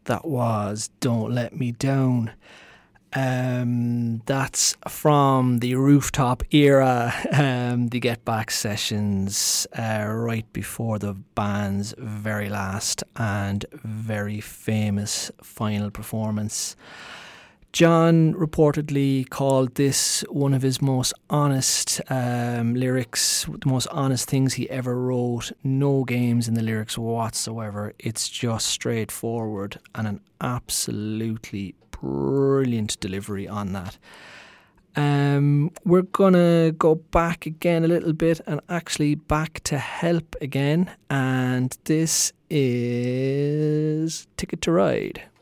That was Don't Let Me Down. That's from the Rooftop era, the Get Back sessions, right before the band's very last and very famous final performance. John reportedly called this one of his most honest lyrics, the most honest things he ever wrote. No games in the lyrics whatsoever. It's just straightforward and an absolutely brilliant delivery on that. We're gonna go back again a little bit and actually back to Help again, and this is Ticket to Ride.